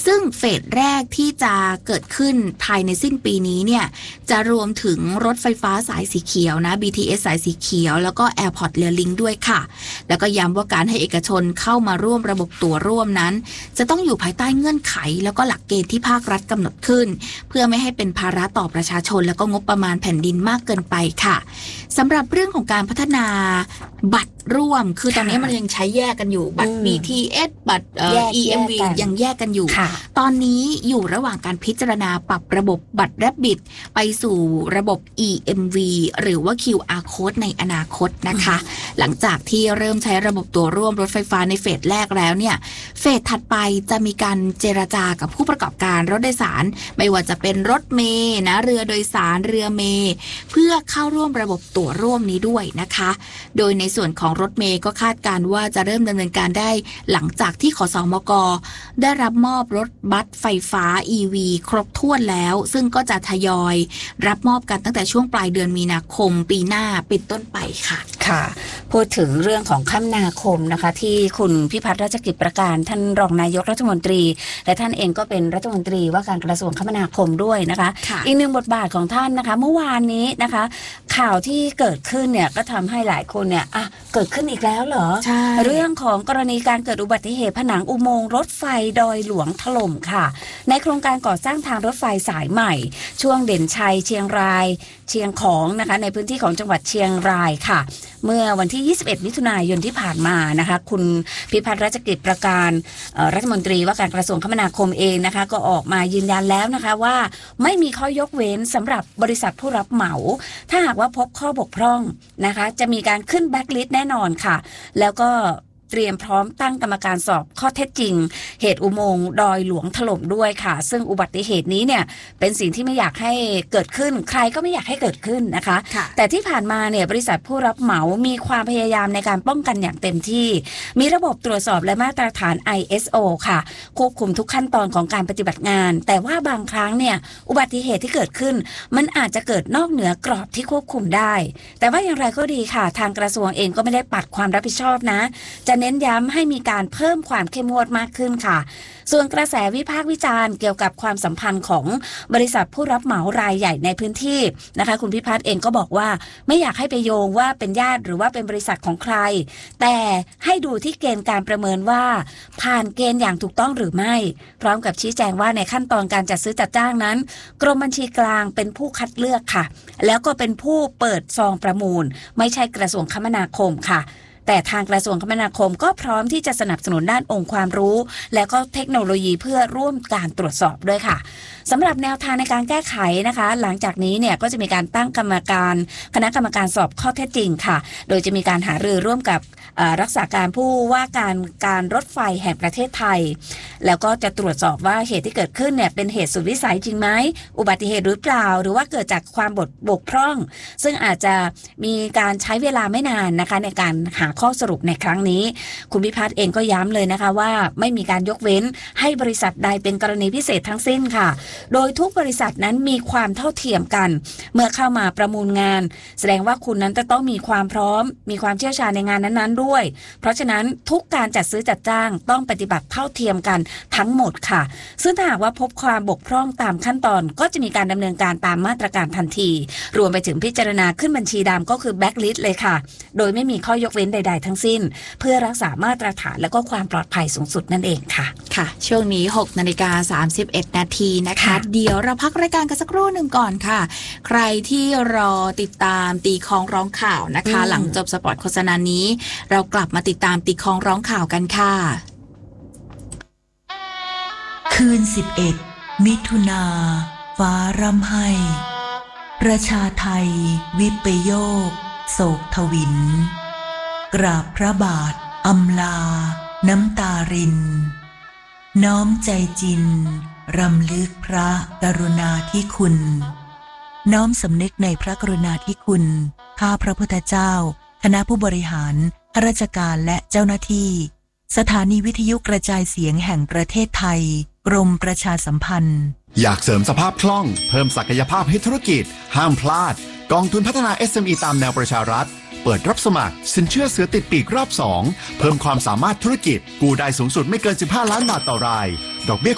ซึ่งเฟสแรกที่จะเกิดขึ้นภายในสิ้นปีนี้เนี่ยจะรวมถึงรถไฟฟ้าสายสีเขียวนะ BTS สายสีเขียวแล้วก็ Airport Rail Link ด้วยค่ะแล้วก็ย้ำว่าการให้เอกชนเข้ามาร่วมระบบตั๋วร่วมนั้นจะต้องอยู่ภายใต้เงื่อนไขแล้วก็หลักเกณฑ์ที่ภาครัฐกำหนดขึ้นเพื่อไม่ให้เป็นภาระต่อประชาชนแล้วก็งบประมาณแผ่นดินมากเกินไปค่ะสำหรับเรื่องของการพัฒนาบัตรร่วมคือตอนนี้มันยังใช้แยกกันอยู่บัตร BTS บัตรEMV ยังแยกกันอยู่ตอนนี้อยู่ระหว่างการพิจารณาปรับระบบบัตร Rapid ไปสู่ระบบ EMV หรือว่า QR Code ในอนาคตนะคะหลังจากที่เริ่มใช้ระบบตั๋วร่วมรถไฟฟ้าในเฟสแรกแล้วเนี่ยเฟสถัดไปจะมีการเจรจากับผู้ประกอบการรถโดยสารไม่ว่าจะเป็นรถเมล์นะเรือโดยสารเรือเมล์เพื่อเข้าร่วมระบบตั๋วร่วมนี้ด้วยนะคะโดยในส่วนของรถเมล์ก็คาดการว่าจะเริ่มดำเนินการได้หลังจากที่ขสมก.ได้รับมอบรถบัสไฟฟ้า EV ครบถ้วนแล้วซึ่งก็จะทยอยรับมอบกันตั้งแต่ช่วงปลายเดือนมีนาคมปีหน้าเป็นต้นไปค่ะค่ะพูดถึงเรื่องของคมนาคมนะคะที่คุณพิพัฒน์ราชกิจประการท่านรองนายกรัฐมนตรีและท่านเองก็เป็นรัฐมนตรีว่าการกระทรวงคมนาคมด้วยนะคะอีกหนึ่งบทบาทของท่านนะคะเมื่อวานนี้นะคะข่าวที่เกิดขึ้นเนี่ยก็ทำให้หลายคนเนี่ยเกิดขึ้นอีกแล้วเหรอเรื่องของกรณีการเกิดอุบัติเหตุผนังอุโมงค์รถไฟดอยหลวงถล่มค่ะในโครงการก่อสร้างทางรถไฟสายใหม่ช่วงเด่นชัยเชียงรายเชียงของนะคะในพื้นที่ของจังหวัดเชียงรายค่ะเมื่อวันที่21มิถุนายนที่ผ่านมานะคะคุณพิพัฒน์ราชกิจประการรัฐมนตรีว่าการกระทรวงคมนาคมเองนะคะก็ออกมายืนยันแล้วนะคะว่าไม่มีข้อยกเว้นสำหรับบริษัทผู้รับเหมาถ้าหากว่าพบข้อบกพร่องนะคะจะมีการขึ้นแบ็คลิสต์แน่นอนค่ะแล้วก็เตรียมพร้อมตั้งกรรมการสอบข้อเท็จจริงเหตุอุโมงค์ดอยหลวงถล่มด้วยค่ะซึ่งอุบัติเหตุนี้เนี่ยเป็นสิ่งที่ไม่อยากให้เกิดขึ้นใครก็ไม่อยากให้เกิดขึ้นนะคะแต่ที่ผ่านมาเนี่ยบริษัทผู้รับเหมามีความพยายามในการป้องกันอย่างเต็มที่มีระบบตรวจสอบและมาตรฐาน ISO ค่ะควบคุมทุกขั้นตอนของการปฏิบัติงานแต่ว่าบางครั้งเนี่ยอุบัติเหตุที่เกิดขึ้นมันอาจจะเกิดนอกเหนือกรอบที่ควบคุมได้แต่ว่าอย่างไรก็ดีค่ะทางกระทรวงเองก็ไม่ได้ปัดความรับผิดชอบนะจะเน้นย้ำให้มีการเพิ่มความเข้มงวดมากขึ้นค่ะส่วนกระแสวิพากษ์วิจารณ์เกี่ยวกับความสัมพันธ์ของบริษัทผู้รับเหมารายใหญ่ในพื้นที่นะคะคุณพิพัฒน์เองก็บอกว่าไม่อยากให้ไปโยงว่าเป็นญาติหรือว่าเป็นบริษัทของใครแต่ให้ดูที่เกณฑ์การประเมินว่าผ่านเกณฑ์อย่างถูกต้องหรือไม่พร้อมกับชี้แจงว่าในขั้นตอนการจัดซื้อจัดจ้างนั้นกรมบัญชีกลางเป็นผู้คัดเลือกค่ะแล้วก็เป็นผู้เปิดซองประมูลไม่ใช่กระทรวงคมนาคมค่ะแต่ทางกระทรวงคมนาคมก็พร้อมที่จะสนับสนุนด้านองค์ความรู้และก็เทคโนโลยีเพื่อร่วมการตรวจสอบด้วยค่ะสำหรับแนวทางในการแก้ไขนะคะหลังจากนี้เนี่ยก็จะมีการตั้งคณะกรรมการสอบข้อเท็จจริงค่ะโดยจะมีการหารือร่วมกับรักษาการผู้ว่าการรถไฟแห่งประเทศไทยแล้วก็จะตรวจสอบว่าเหตุที่เกิดขึ้นเนี่ยเป็นเหตุสุดวิสัยจริงไหมอุบัติเหตุหรือเปล่าหรือว่าเกิดจากความบกพร่องซึ่งอาจจะมีการใช้เวลาไม่นานนะคะในการหาข้อสรุปในครั้งนี้คุณพิพัฒน์เองก็ย้ำเลยนะคะว่าไม่มีการยกเว้นให้บริษัทใดเป็นกรณีพิเศษทั้งสิ้นค่ะโดยทุกบริษัทนั้นมีความเท่าเทียมกันเมื่อเข้ามาประมูลงานแสดงว่าคุณนั้นจะต้องมีความพร้อมมีความเชี่ยวชาญในงานนั้นๆด้วยเพราะฉะนั้นทุกการจัดซื้อจัดจ้างต้องปฏิบัติเท่าเทียมกันทั้งหมดค่ะซึ่งถ้าหากว่าพบความบกพร่องตามขั้นตอนก็จะมีการดำเนินการตามมาตรการทันทีรวมไปถึงพิจารณาขึ้นบัญชีดำก็คือแบ็คลิสต์เลยค่ะโดยไม่มีข้อยกเว้นใดๆทั้งสิ้นเพื่อรักษามาตรฐานและก็ความปลอดภัยสูงสุดนั่นเองค่ะค่ะช่วงนี้ 6:31 นาทีนะคะเดี๋ยวเราพักรายการกันสักครู่หนึ่งก่อนค่ะใครที่รอติดตามตีคองร้องข่าวนะคะหลังจบสปอตโฆษณานี้เรากลับมาติดตามตีคองร้องข่าวกันค่ะคืน11มิถุนาฟ้าร่ำไห้ประชาไทยวิปโยคโศกทวินกราบพระบาทอำลาน้ำตารินน้อมใจจินรำลึกพระกรุณาธิคุณน้อมสำนึกในพระกรุณาธิคุณข้าพระพุทธเจ้าคณะผู้บริหารข้าราชการและเจ้าหน้าที่สถานีวิทยุกระจายเสียงแห่งประเทศไทยกรมประชาสัมพันธ์อยากเสริมสภาพคล่องเพิ่มศักยภาพให้ธุรกิจห้ามพลาดกองทุนพัฒนา SME ตามแนวประชารัฐเปิดรับสมัครสินเชื่อเสือติดปีกรอบ2เพิ่มความสามารถธุรกิจกู้ได้สูงสุดไม่เกิน15 ล้านบาทต่อรายดอกเบี้ย